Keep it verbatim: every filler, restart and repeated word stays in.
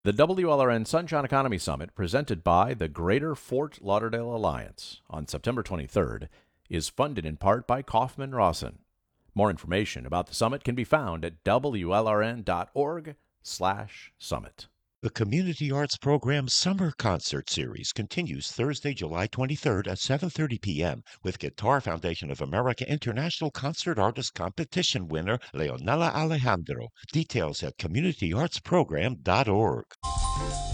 The W L R N Sunshine Economy Summit, presented by the Greater Fort Lauderdale Alliance on September twenty-third, is funded in part by Kaufman Rawson. More information about the summit can be found at W L R N dot org slash summit. The Community Arts Program Summer Concert Series continues Thursday, July twenty-third at seven thirty p.m. with Guitar Foundation of America International Concert Artist Competition winner Leonela Alejandro. Details at community arts program dot org.